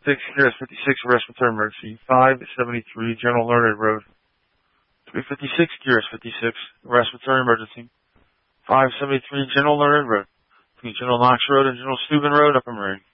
6 QRS 56, respiratory emergency. 573 General Learned Road. 356 QRS 56, respiratory emergency. 573 General Learned Road. Between General Knox Road and General Steuben Road, Upper Marine.